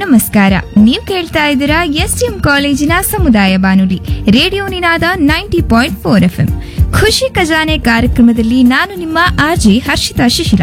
ನಮಸ್ಕಾರ. ನೀವು ಕೇಳ್ತಾ ಇದ್ದೀರಾ ಎಸ್ಟಿಎಂ ಕಾಲೇಜಿನ ಸಮುದಾಯ ಬಾನುಲಿ ರೇಡಿಯೋ ನಿನಾದ 90.4 FM. ಖುಷಿ ಖಜಾನೆ ಕಾರ್ಯಕ್ರಮದಲ್ಲಿ ನಾನು ನಿಮ್ಮ ಆರ್ಜೆ ಹರ್ಷಿತಾ ಶಿಶಿಲ.